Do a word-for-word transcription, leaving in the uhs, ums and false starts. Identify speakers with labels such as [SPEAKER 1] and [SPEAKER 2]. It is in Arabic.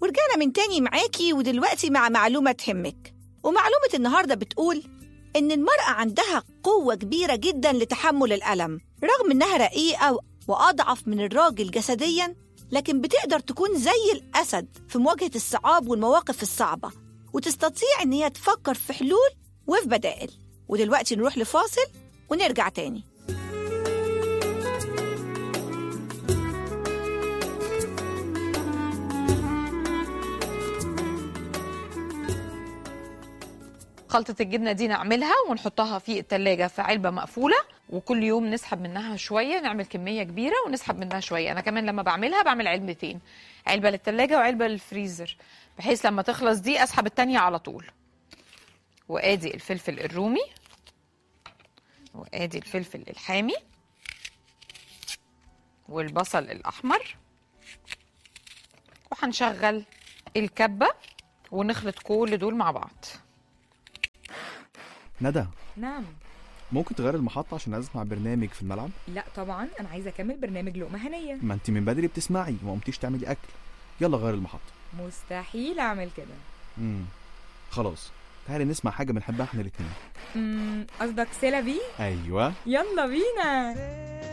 [SPEAKER 1] ورجعنا من تاني معاكي، ودلوقتي مع معلومة تهمك. ومعلومة النهاردة بتقول إن المرأة عندها قوة كبيرة جداً لتحمل الألم، رغم إنها رقيقة وأضعف من الراجل جسدياً، لكن بتقدر تكون زي الأسد في مواجهة الصعاب والمواقف الصعبة، وتستطيع إن هي تفكر في حلول وفي بدائل. ودلوقتي نروح لفاصل ونرجع تاني.
[SPEAKER 2] خلطة الجبنة دي نعملها ونحطها في التلاجة في علبة مقفولة، وكل يوم نسحب منها شوية، نعمل كمية كبيرة ونسحب منها شوية. أنا كمان لما بعملها بعمل علبتين، علبة للتلاجة وعلبة للفريزر، بحيث لما تخلص دي أسحب التانية على طول. وآدي الفلفل الرومي، وآدي الفلفل الحامي، والبصل الأحمر، وهنشغل الكبة ونخلط كل دول مع بعض.
[SPEAKER 3] ندى.
[SPEAKER 4] نعم.
[SPEAKER 3] ممكن تغير المحطة عشان اسمع برنامج في الملعب؟
[SPEAKER 4] لا طبعا، انا عايزه اكمل برنامج لقمة هنية.
[SPEAKER 3] ما انت من بدري بتسمعي وما قمتيش تعملي اكل. يلا غير المحطة.
[SPEAKER 4] مستحيل اعمل كده.
[SPEAKER 3] امم خلاص، تعالي نسمع حاجة بنحبها احنا الاتنين.
[SPEAKER 4] امم قصدك سيلافي؟
[SPEAKER 3] ايوه،
[SPEAKER 4] يلا بينا.